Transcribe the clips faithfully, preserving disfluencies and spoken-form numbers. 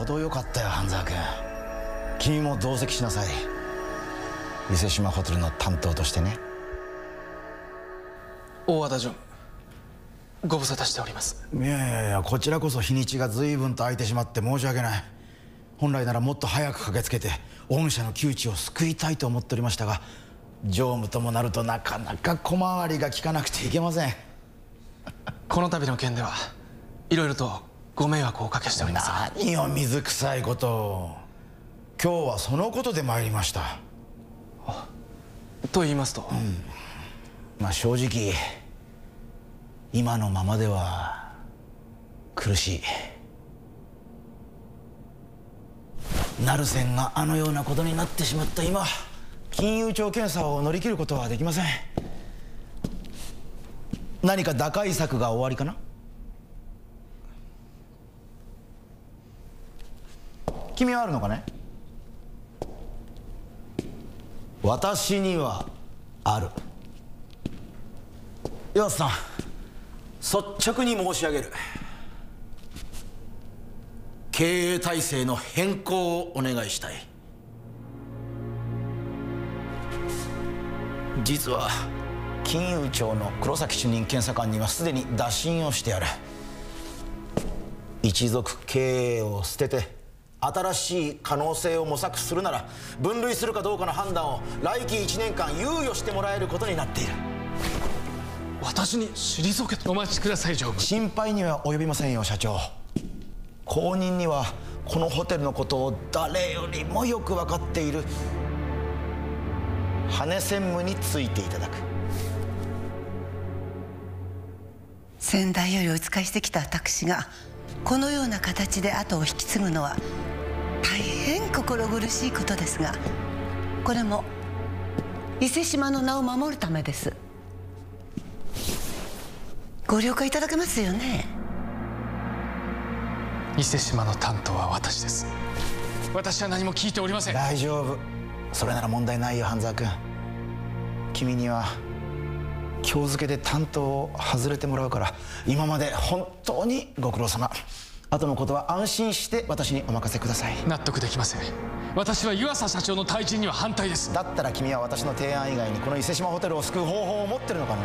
どよかったよ半沢君。君も同席しなさい。伊勢島ホテルの担当としてね。 大和田常務、ご無沙汰しております。 いやいやいや、こちらこそ日にちが随分と空いてしまって申し訳ない。本来ならもっと早く駆けつけて御社の窮地を救いたいと思っておりましたが、常務ともなるとなかなか小回りが利かなくていけません。 この度の件ではいろいろとご迷惑をおかけしております。 何を水臭いことを。今日はそのことで参りました。 と言いますと、うん、 まあ正直今のままでは苦しい。成瀬があのようなことになってしまった今、金融庁検査を乗り切ることはできません。何か打開策がおありかな。君はあるのかね。私にはある。岩瀬さん、率直に申し上げる。経営体制の変更をお願いしたい。実は金融庁の黒崎主任検査官にはすでに打診をしてある。一族経営を捨てて新しい可能性を模索するなら、分類するかどうかの判断を来期いちねんかん猶予してもらえることになっている。 私に退けと。お待ちください常務。 心配には及びませんよ社長。後任にはこのホテルのことを誰よりもよく分かっている羽根専務についていただく。 先代よりお仕えしてきた私がこのような形で後を引き継ぐのは大変心苦しいことですが、これも伊勢島の名を守るためです。ご了解いただけますよね。 伊勢島の担当は私です。私は何も聞いておりません。 大丈夫、それなら問題ないよ半沢君。君には今日付で担当を外れてもらうから、今まで本当にご苦労様。後のことは安心して私にお任せください。 納得できません。私は湯浅社長の退陣には反対です。 だったら君は私の提案以外にこの伊勢島ホテルを救う方法を持ってるのかね。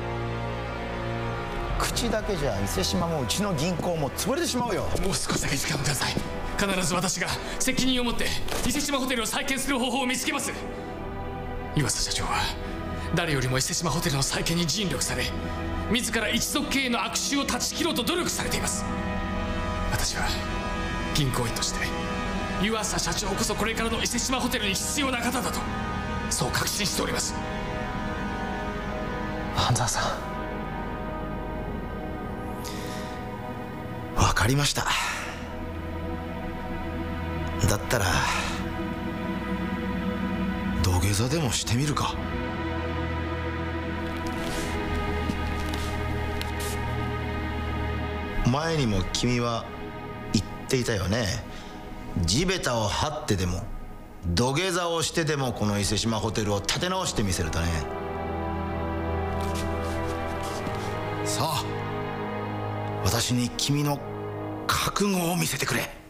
口だけじゃ伊勢島もうちの銀行も潰れてしまうよ。 もう少しだけ時間をください。必ず私が責任を持って伊勢島ホテルを再建する方法を見つけます。湯浅社長は誰よりも伊勢島ホテルの再建に尽力され、自ら一族経営の悪習を断ち切ろうと努力されています。私は銀行員として湯浅社長こそこれからの伊勢島ホテルに必要な方だと、そう確信しております。半沢さん、 わかりました。だったら土下座でもしてみるか。前にも君は言っていたよね。地べたを張ってでも土下座をしてでもこの伊勢島ホテルを立て直してみせるとね。さあ、私に君の覚悟を見せてくれ。